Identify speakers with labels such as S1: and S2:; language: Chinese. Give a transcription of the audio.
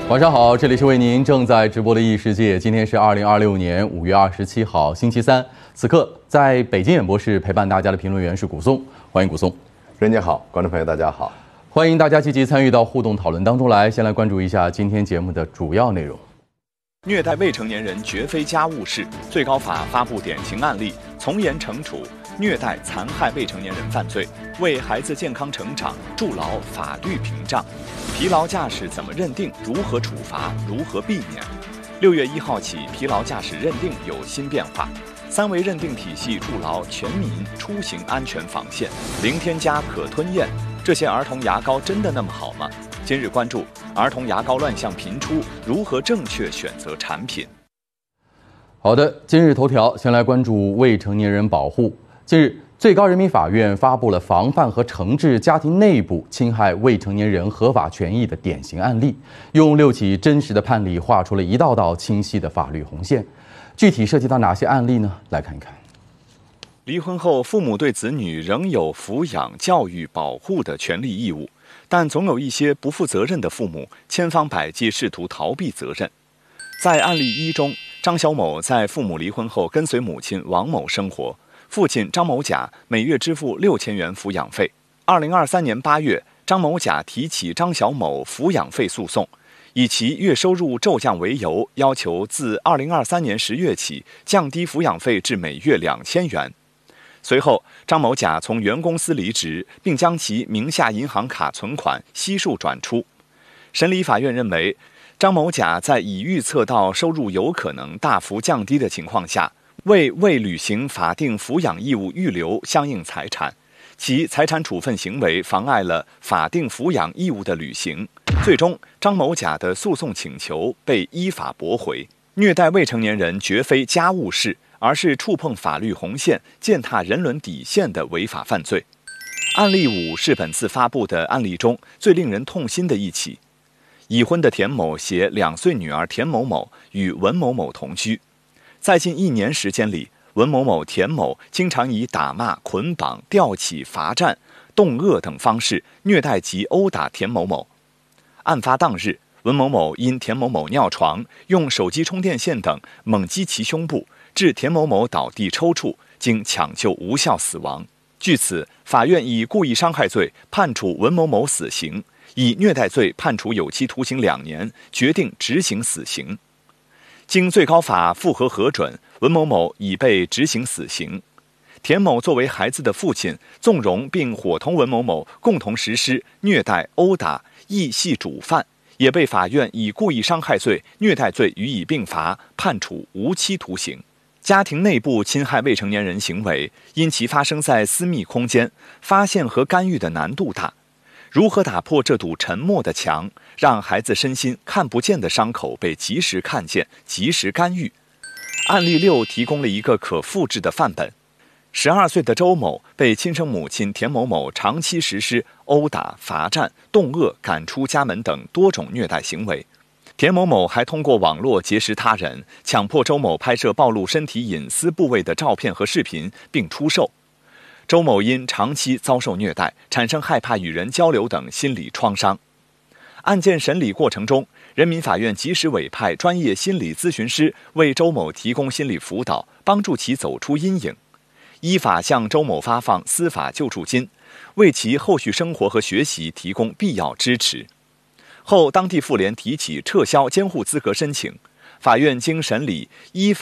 S1: 晚上好，这里是为您正在直播的异世界。今天是2026年5月27号，星期三。此刻在北京演播室陪伴大家的评论员是古松，欢迎古松。
S2: 任姐好，观众朋友大家好，
S1: 欢迎大家积极参与到互动讨论当中来。先来关注一下今天节目的主要内容。
S3: 虐待未成年人绝非家务事，最高法发布典型案例，从严惩处虐待残害未成年人犯罪，为孩子健康成长筑牢法律屏障。疲劳驾驶怎么认定？如何处罚？如何避免？6月1号起，疲劳驾驶认定有新变化，3维认定体系筑牢全民出行安全防线，零添加可吞咽。这些儿童牙膏真的那么好吗？今日关注儿童牙膏乱象频出，如何正确选择产品？
S1: 好的，今日头条先来关注未成年人保护。近日，最高人民法院发布了防范和惩治家庭内部侵害未成年人合法权益的典型案例，用6起真实的判例画出了一道道清晰的法律红线。具体涉及到哪些案例呢？来看一看。
S3: 离婚后，父母对子女仍有抚养、教育、保护的权利义务，但总有一些不负责任的父母千方百计试图逃避责任。在案例1中，张小某在父母离婚后跟随母亲王某生活，父亲张某甲每月支付6000元抚养费。2023年8月，张某甲提起张小某抚养费诉讼，以其月收入骤降为由，要求自2023年10月起降低抚养费至每月2000元。随后，张某甲从原公司离职，并将其名下银行卡存款悉数转出。审理法院认为，张某甲在已预测到收入有可能大幅降低的情况下，未履行法定抚养义务预留相应财产，其财产处分行为妨碍了法定抚养义务的履行。最终，张某甲的诉讼请求被依法驳回。虐待未成年人绝非家务事，而是触碰法律红线、践踏人伦底线的违法犯罪。案例5是本次发布的案例中最令人痛心的一起。已婚的田某携2岁女儿田某某与文某某同居，在近1年时间里，文某某、田某经常以打骂、捆绑、吊起、罚站、冻饿等方式虐待及殴打田某某。案发当日，文某某因田某某尿床，用手机充电线等猛击其胸部，致田某某倒地抽搐，经抢救无效死亡。据此，法院以故意伤害罪判处文某某死刑，以虐待罪判处有期徒刑2年，决定执行死刑。经最高法复核核准，文某某已被执行死刑。田某作为孩子的父亲，纵容并伙同文某某共同实施虐待、殴打，亦系主犯，也被法院以故意伤害罪、虐待罪予以并罚，判处无期徒刑。家庭内部侵害未成年人行为，因其发生在私密空间，发现和干预的难度大。如何打破这堵沉默的墙，让孩子身心看不见的伤口被及时看见、及时干预？案例6提供了一个可复制的范本。12岁的周某被亲生母亲田某某长期实施殴打、罚站、冻饿、赶出家门等多种虐待行为。田某某还通过网络结识他人，强迫周某拍摄暴露身体隐私部位的照片和视频，并出售。周某因长期遭受虐待，产生害怕与人交流等心理创伤。案件审理过程中，人民法院及时委派专业心理咨询师为周某提供心理辅导，帮助其走出阴影。依法向周某发放司法救助金，为其后续生活和学习提供必要支持。后，当地妇联提起撤销监护资格申请，法院经审理，依法